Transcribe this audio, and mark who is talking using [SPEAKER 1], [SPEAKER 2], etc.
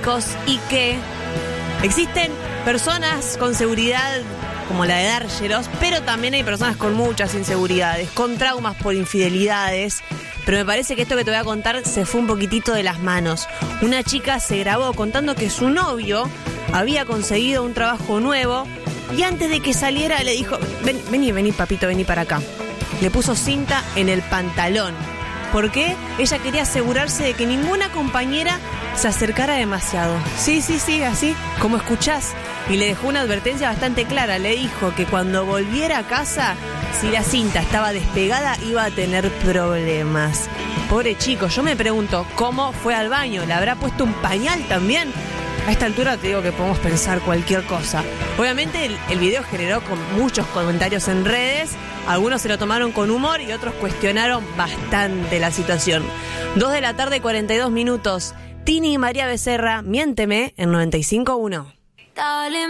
[SPEAKER 1] chicos, y que existen personas con seguridad como la de Dárgelos, pero también hay personas con muchas inseguridades, con traumas por infidelidades. Pero me parece que esto que te voy a contar se fue un poquitito de las manos. Una chica se grabó contando que su novio había conseguido un trabajo nuevo y antes de que saliera le dijo: vení papito, vení para acá. Le puso cinta en el pantalón. ¿Por qué? Ella quería asegurarse de que ninguna compañera se acercara demasiado. Sí, así como escuchás. Y le dejó una advertencia bastante clara. Le dijo que cuando volviera a casa, si la cinta estaba despegada, iba a tener problemas. Pobre chico, yo me pregunto, ¿cómo fue al baño? ¿Le habrá puesto un pañal también? A esta altura te digo que podemos pensar cualquier cosa. Obviamente el video generó con muchos comentarios en redes. Algunos se lo tomaron con humor y otros cuestionaron bastante la situación. 2:42 p.m. Tini y María Becerra, Miénteme, en 95.1.